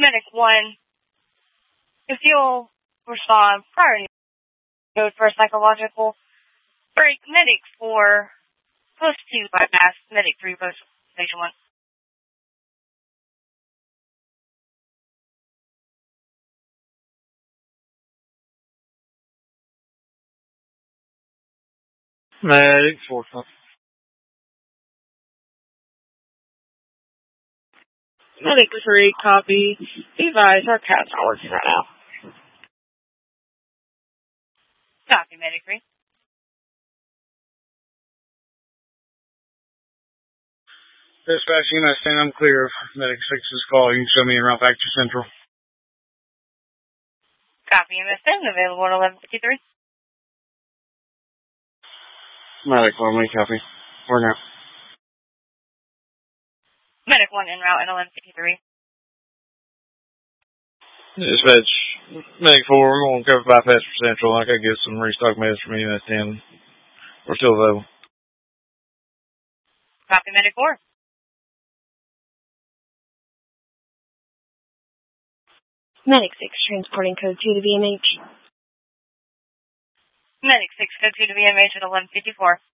Medic 1, if you'll respond prior to code for a psychological break, Medic 4, post 2 bypass, Medic 3, post station 1. Medic 4. Medic 3, copy. Be advised, our cat's not working right now. Copy, Medic 3. Dispatch, you must stand. I'm clear of Medic 6's call. You can show me en route back to Central. Copy, MSN, available at 11:53. Medic 1, we copy. We're now. Medic 1 en route at 11:53. Dispatch, Medic 4, we're going to cover bypass for Central. I gotta get some restock meds from EMS 10. We're still available. Copy, Medic 4. Medic 6, transporting code 2 to VMH. Medic 6, code 2 to VMH at 11:54.